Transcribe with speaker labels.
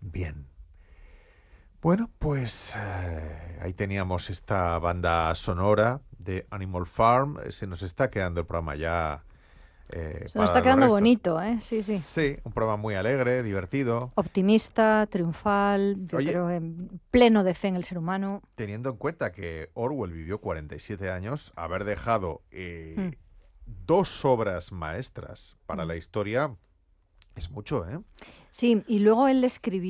Speaker 1: Bien. Bueno, pues ahí teníamos esta banda sonora de Animal Farm. Se nos está quedando el programa ya
Speaker 2: Se nos
Speaker 1: para
Speaker 2: está
Speaker 1: dar los
Speaker 2: quedando
Speaker 1: restos.
Speaker 2: bonito, ¿eh? Sí, sí.
Speaker 1: Sí, un programa muy alegre, divertido.
Speaker 2: Optimista, triunfal, yo
Speaker 1: Oye,
Speaker 2: creo que pleno de fe en el ser humano.
Speaker 1: teniendo en cuenta que Orwell vivió 47 años, haber dejado
Speaker 2: Mm,
Speaker 1: dos obras maestras para
Speaker 2: mm.
Speaker 1: la historia es mucho, ¿eh?
Speaker 2: Sí, y luego él escribió